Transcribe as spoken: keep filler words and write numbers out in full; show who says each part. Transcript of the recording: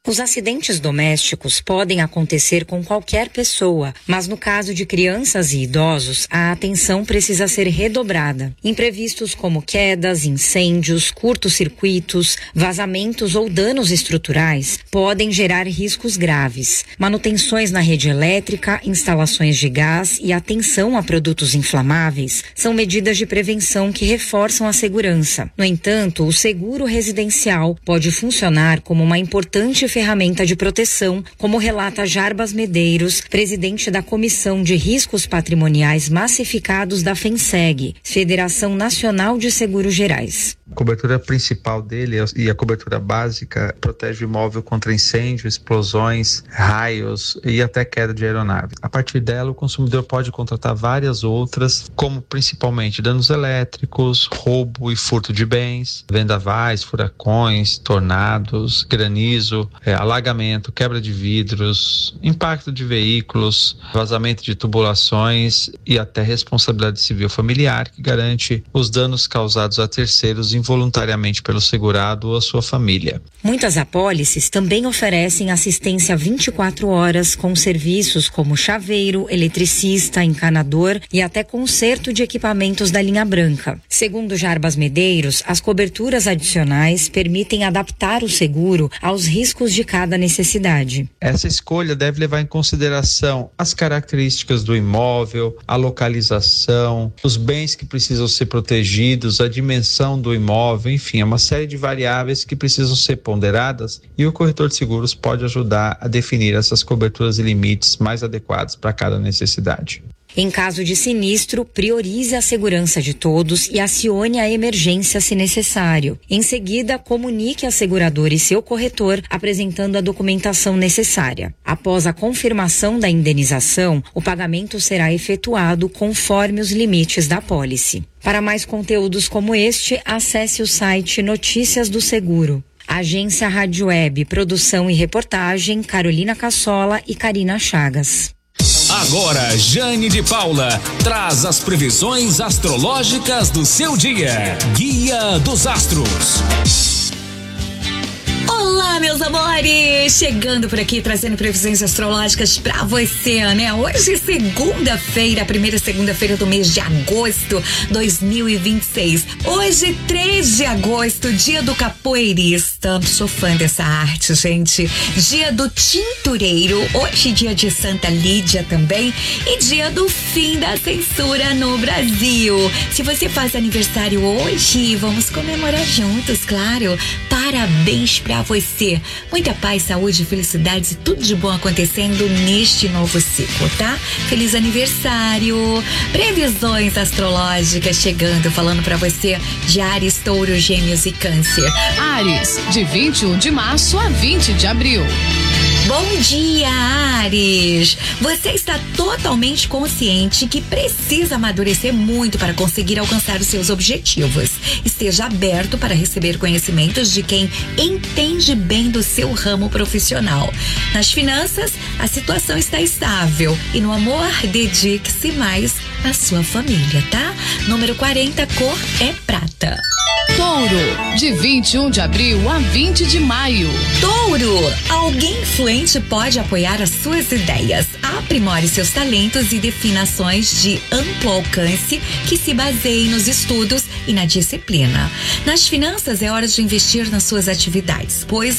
Speaker 1: Os acidentes domésticos podem acontecer com qualquer pessoa, mas no caso de crianças e idosos, a atenção precisa ser redobrada. Imprevistos como quedas, incêndios, curtos-circuitos, vazamentos ou danos estruturais podem gerar riscos graves. Manutenções na rede elétrica, instalações de gás e atenção a produtos inflamáveis são medidas de prevenção que reforçam a segurança. No entanto, o seguro residencial pode funcionar como uma importante ferramenta de proteção, como relata Jarbas Medeiros, presidente da Comissão de Riscos Patrimoniais Massificados da FENSEG, Federação Nacional de Seguros Gerais.
Speaker 2: A cobertura principal dele e a cobertura básica protege o imóvel contra incêndio, explosões, raios e até queda de aeronave. A partir dela, o consumidor pode contratar várias outras, como principalmente danos elétricos, roubo e furto de bens, vendavais, furacões, tornados, granizo, é, alagamento, quebra de vidros, impacto de veículos, vazamento de tubulações e até responsabilidade civil familiar, que garante os danos causados a terceiros involuntariamente pelo segurado ou a sua família.
Speaker 1: Muitas apólices também oferecem assistência vinte e quatro horas com serviços como chaveiro, eletricista, encanador e até conserto de equipamentos da linha branca. Segundo Jarbas Medeiros, as coberturas adicionais permitem adaptar o seguro aos riscos de cada necessidade.
Speaker 2: Essa escolha deve levar em consideração as características do imóvel, a localização, os bens que precisam ser protegidos, a dimensão do imóvel, enfim, é uma série de variáveis que precisam ser ponderadas e o corretor de seguros pode ajudar a definir essas coberturas e limites mais adequados para cada necessidade.
Speaker 1: Em caso de sinistro, priorize a segurança de todos e acione a emergência se necessário. Em seguida, comunique a seguradora e seu corretor apresentando a documentação necessária. Após a confirmação da indenização, o pagamento será efetuado conforme os limites da apólice. Para mais conteúdos como este, acesse o site Notícias do Seguro. Agência Rádio Web, produção e reportagem, Carolina Cassola e Karina Chagas.
Speaker 3: Agora, Jane de Paula traz as previsões astrológicas do seu dia. Guia dos Astros.
Speaker 4: Olá, meus amores! Chegando por aqui, trazendo previsões astrológicas pra você, né? Hoje, segunda-feira, a primeira segunda-feira do mês de agosto de dois mil e vinte e seis. Hoje, três de agosto, dia do capoeirista. Sou fã dessa arte, gente. Dia do tintureiro. Hoje, dia de Santa Lídia também. E dia do fim da censura no Brasil. Se você faz aniversário hoje, vamos comemorar juntos, claro. Parabéns pra você. Muita paz, saúde, felicidades e tudo de bom acontecendo neste novo ciclo, tá? Feliz aniversário! Previsões astrológicas chegando, falando pra você de Áries, Touro, Gêmeos e Câncer.
Speaker 5: Áries, de vinte e um de março a vinte de abril.
Speaker 4: Bom dia, Áries! Você está totalmente consciente que precisa amadurecer muito para conseguir alcançar os seus objetivos. Esteja aberto para receber conhecimentos de quem entende bem do seu ramo profissional. Nas finanças, a situação está estável e no amor, dedique-se mais à sua família, tá? Número quarenta, cor é prata.
Speaker 5: Touro, de vinte e um de abril a vinte de maio.
Speaker 4: Touro, alguém influente pode apoiar as suas ideias. Aprimore seus talentos e definições de amplo alcance que se baseiem nos estudos e na disciplina. Nas finanças, é hora de investir nas suas atividades, pois